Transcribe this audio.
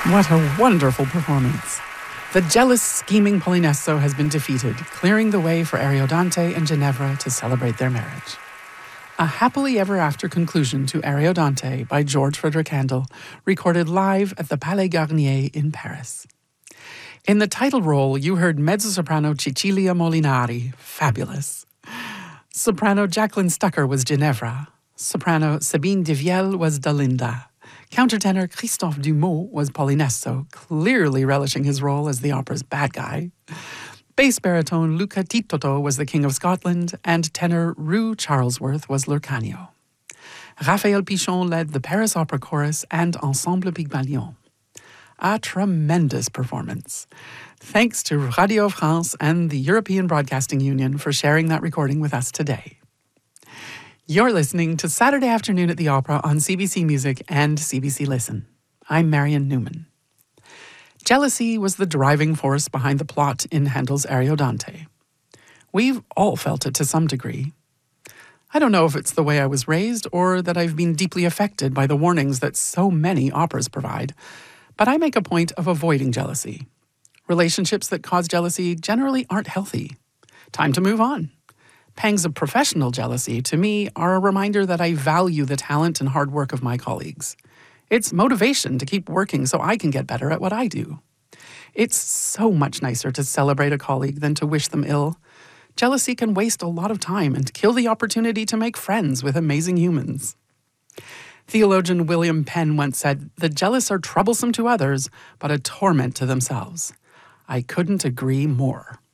What a wonderful performance. The jealous, scheming Polinesso has been defeated, clearing the way for Ariodante and Ginevra to celebrate their marriage. A happily ever after conclusion to Ariodante by George Frederick Handel, recorded live at the Palais Garnier in Paris. In the title role, you heard mezzo-soprano Cecilia Molinari, fabulous. Soprano Jacqueline Stucker was Ginevra. Soprano Sabine Devielle was Dalinda. Countertenor Christophe Dumont was Polinesso, clearly relishing his role as the opera's bad guy. Bass baritone Luca Titoto was the King of Scotland, and tenor Rue Charlesworth was Lurcanio. Raphael Pichon led the Paris Opera Chorus and Ensemble Pygmalion. A tremendous performance. Thanks to Radio France and the European Broadcasting Union for sharing that recording with us today. You're listening to Saturday Afternoon at the Opera on CBC Music and CBC Listen. I'm Marion Newman. Jealousy was the driving force behind the plot in Handel's Ariodante. We've all felt it to some degree. I don't know if it's the way I was raised or that I've been deeply affected by the warnings that so many operas provide, but I make a point of avoiding jealousy. Relationships that cause jealousy generally aren't healthy. Time to move on. Pangs of professional jealousy, to me, are a reminder that I value the talent and hard work of my colleagues. It's motivation to keep working so I can get better at what I do. It's so much nicer to celebrate a colleague than to wish them ill. Jealousy can waste a lot of time and kill the opportunity to make friends with amazing humans. Theologian William Penn once said, "The jealous are troublesome to others, but a torment to themselves." I couldn't agree more.